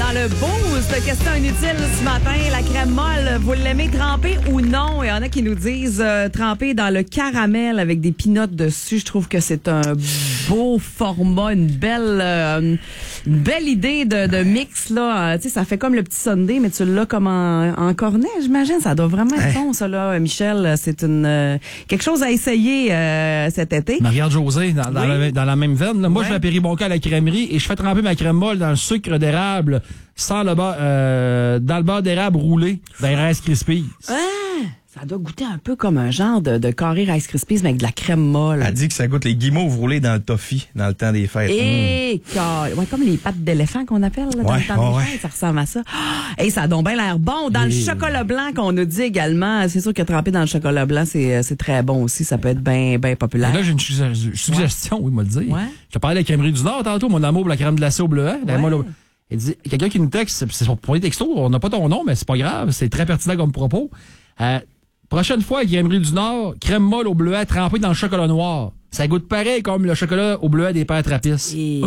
dans le boost. Question inutile ce matin. La crème molle, vous l'aimez trempée ou non? Il y en a qui nous disent trempée dans le caramel avec des peanuts dessus. Je trouve que c'est un beau format, une belle idée de mix, là. Tu sais, ça fait comme le petit sundae, mais tu l'as comme en cornet, j'imagine. Ça doit vraiment être bon, ça, là, Michel. C'est quelque chose à essayer cet été. Marie-Josée, dans la même veine. Là. Moi, je vais à Péribonca à la crèmerie et je fais tremper ma crème molle dans le sucre d'érable sans le beurre, dans le beurre d'érable roulé dans les Rice Krispies. Ça doit goûter un peu comme un genre de carré Rice Krispies, mais avec de la crème molle. Elle dit que ça goûte les guimauves roulés dans le toffee dans le temps des fêtes. Ouais, comme les pattes d'éléphant qu'on appelle là, dans le temps des fêtes, ça ressemble à ça. Et ça a donc bien l'air bon. Dans le chocolat blanc qu'on nous dit également, c'est sûr que tremper dans le chocolat blanc, c'est très bon aussi. Ça peut être bien populaire. Et là, j'ai une suggestion, oui, moi le dire. Ouais. Je te parlais de la crèmerie du Nord tantôt, mon amour pour la crème glacée au bleuet. Il dit, quelqu'un qui nous texte, c'est son premier texto, on n'a pas ton nom, mais c'est pas grave, c'est très pertinent comme propos. Prochaine fois, crèmerie du Nord, crème molle au bleuet trempée dans le chocolat noir. Ça goûte pareil comme le chocolat au bleuet des pères Trappistes. C'est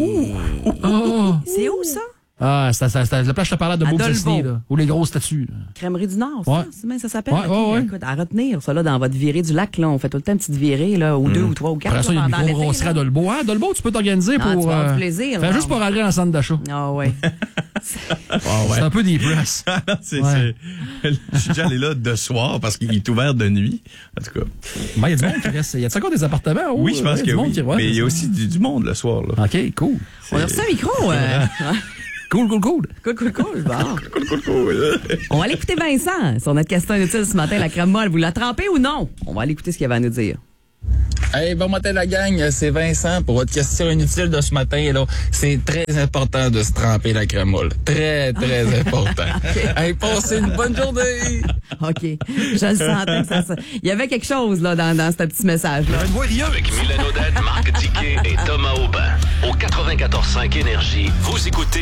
où ça? C'est la plage je te parlais de Beau Disney, là, ou les grosses statues. Là. Crèmerie du Nord, ouais. ça s'appelle? Ouais. Écoute, à retenir, ça, là, dans votre virée du lac, là, on fait tout le temps une petite virée, là, ou 2 ou 3 ou 4. Après ça, il y a une micro-brasserie à Dolbeau. Dolbeau, tu peux t'organiser pour... Tu vas avoir du plaisir. Juste pour rentrer dans le centre d'achat. Ah ouais. C'est un peu des presses. Je suis déjà allé là de soir parce qu'il est ouvert de nuit. En tout cas. Il y a du monde qui reste. Y a-t-il encore des appartements? Oui, je pense que oui. Mais il y a aussi du monde le soir. Là. OK, cool. On a reçu un micro. Cool. Bon. On va aller écouter Vincent sur notre question inutile ce matin. La crème molle, vous la trempez ou non? On va aller écouter ce qu'il avait à nous dire. Hey, bon matin la gang, c'est Vincent pour votre question inutile de ce matin. Là, c'est très important de se tremper la crème molle. Très important. Okay. Hey, passez une bonne journée. OK. Je le sentais que ça. Il y avait quelque chose là dans ce petit message-là. Avec Mylène Odette, Marc Tiquet et Thomas Aubin. Au 94.5 Énergie, vous écoutez